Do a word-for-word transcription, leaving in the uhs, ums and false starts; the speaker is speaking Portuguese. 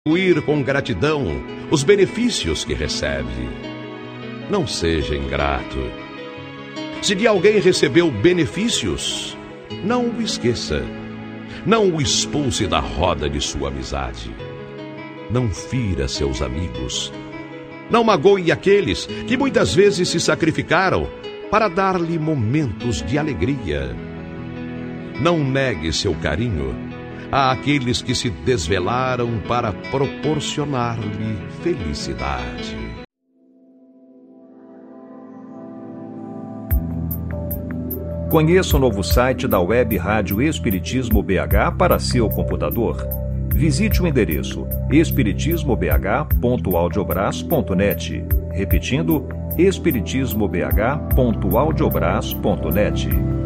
retribuir com gratidão os benefícios que recebe. Não seja ingrato. Se de alguém recebeu benefícios, não o esqueça. Não o expulse da roda de sua amizade. Não fira seus amigos. Não magoe aqueles que muitas vezes se sacrificaram para dar-lhe momentos de alegria. Não negue seu carinho àqueles que se desvelaram para proporcionar-lhe felicidade. Conheça o novo site da Web Rádio Espiritismo B H para seu computador. Visite o endereço espiritismo b h ponto audiobras ponto net. Repetindo, espiritismo b h ponto audiobras ponto net.